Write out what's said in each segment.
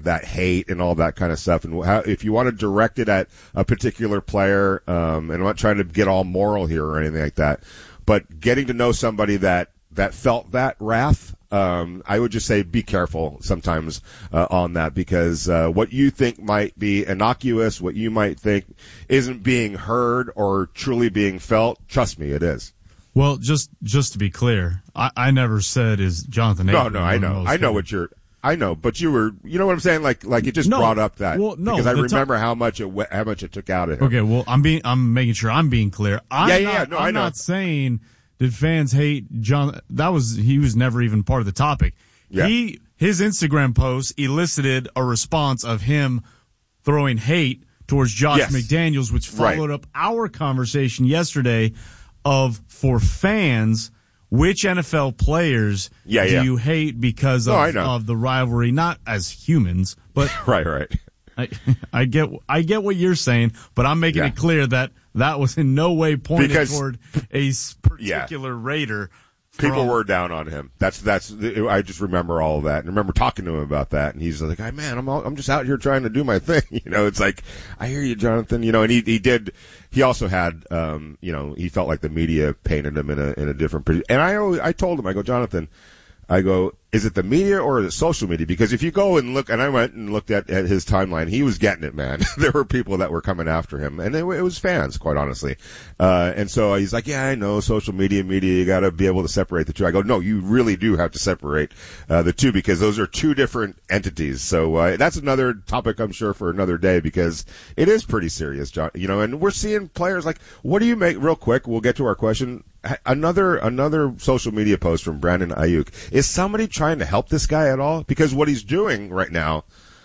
that hate and all that kind of stuff. And how, if you want to direct it at a particular player, and I'm not trying to get all moral here or anything like that, but getting to know somebody that felt that wrath, I would just say be careful sometimes on that, because what you think might be innocuous, what you might think isn't being heard or truly being felt, trust me, it is. Well, just to be clear, I never said is Jonathan Abram. No, I know, but you were, you know what I'm saying? Like it just brought up that, because I remember how much it took out of him. Okay, well, I'm making sure I'm being clear. I'm not saying did fans hate John. He was never even part of the topic. Yeah. His Instagram post elicited a response of him throwing hate towards Josh McDaniels, which followed up our conversation yesterday of, for fans, which NFL players do you hate because of the rivalry, not as humans, but right. I get what you're saying, but I'm making it clear that was in no way pointed toward a particular Raider. People were down on him. I just remember all of that, and I remember talking to him about that, and he's like, "Hey, man, I'm just out here trying to do my thing." It's like, I hear you, Jonathan. And he also had, he felt like the media painted him in a different, and I told him, I go, Jonathan, is it the media or is it social media? Because if you go and look, and I went and looked at his timeline, he was getting it, man. There were people that were coming after him, and it was fans, quite honestly. And so he's like, yeah, I know, social media, you gotta be able to separate the two. I go, no, you really do have to separate, the two, because those are two different entities. So, that's another topic, I'm sure, for another day, because it is pretty serious, John, and we're seeing players like, what do you make, real quick, we'll get to our question. Another social media post from Brandon Ayuk. Is somebody trying to help this guy at all? Because what he's doing right now,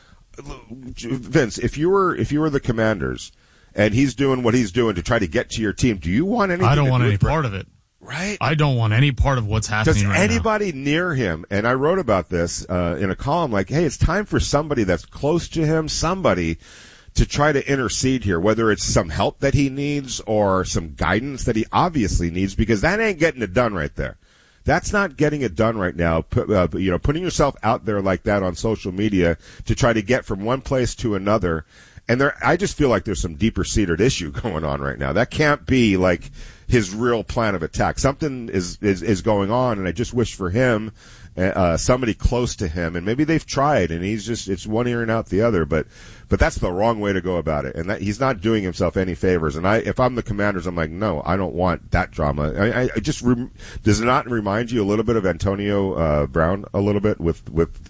Vince, if you were the Commanders and he's doing what he's doing to try to get to your team, do you want anything? I don't want any part of it. Right? I don't want any part of what's happening right now. Does anybody near him, and I wrote about this in a column, like, hey, it's time for somebody that's close to him, somebody to try to intercede here, whether it's some help that he needs or some guidance that he obviously needs, because that ain't getting it done right there. That's not getting it done right now. Putting yourself out there like that on social media to try to get from one place to another. And I just feel like there's some deeper seated issue going on right now. That can't be like his real plan of attack. Something is going on, and I just wish for him, somebody close to him, and maybe they've tried, and it's one ear and out the other, but that's the wrong way to go about it, and that he's not doing himself any favors. And if I'm the Commanders, I'm like, no, I don't want that drama. Does it not remind you a little bit of Antonio Brown a little bit with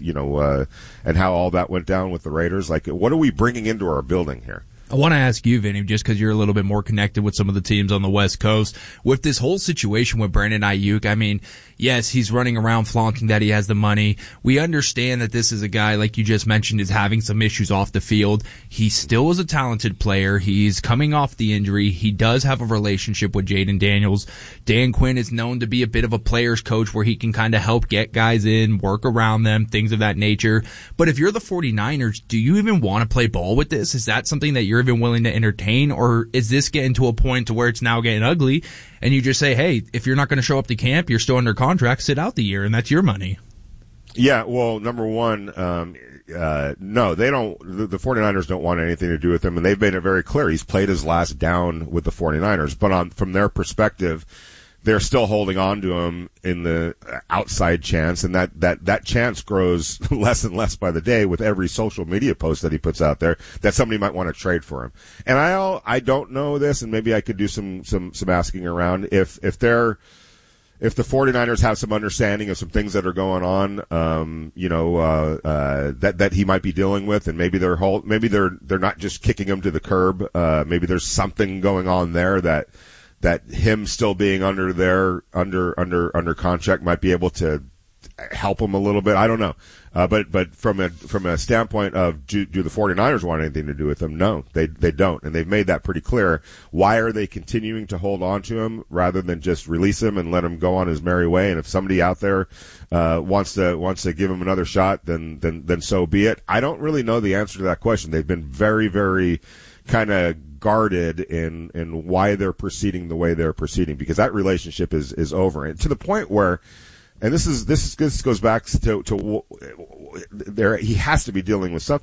and how all that went down with the Raiders? Like, what are we bringing into our building here? I want to ask you, Vinny, just because you're a little bit more connected with some of the teams on the West Coast, with this whole situation with Brandon Ayuk. I mean, yes, he's running around flaunting that he has the money. We understand that this is a guy, like you just mentioned, is having some issues off the field. He still is a talented player. He's coming off the injury. He does have a relationship with Jaden Daniels. Dan Quinn is known to be a bit of a player's coach where he can kind of help get guys in, work around them, things of that nature. But if you're the 49ers, do you even want to play ball with this? Is that something that you're even willing to entertain, or is this getting to a point to where it's now getting ugly and you just say, hey, if you're not going to show up to camp, you're still under contract, sit out the year, and that's your money? Yeah, well, number one, no, they don't. The 49ers don't want anything to do with him, and they've made it very clear he's played his last down with the 49ers. But from their perspective, they're still holding on to him in the outside chance, and that chance grows less and less by the day with every social media post that he puts out there that somebody might want to trade for him. And I don't know this, and maybe I could do some asking around if the 49ers have some understanding of some things that are going on, that he might be dealing with, and maybe they're not just kicking him to the curb. Maybe there's something going on there that him still being under contract might be able to help him a little bit. I don't know. But from a standpoint of do the 49ers want anything to do with him? No, they don't. And they've made that pretty clear. Why are they continuing to hold on to him rather than just release him and let him go on his merry way? And if somebody out there, wants to give him another shot, then so be it. I don't really know the answer to that question. They've been very, very kind of guarded in why they're proceeding the way they're proceeding, because that relationship is over, and to the point where, and this goes back to there, he has to be dealing with something.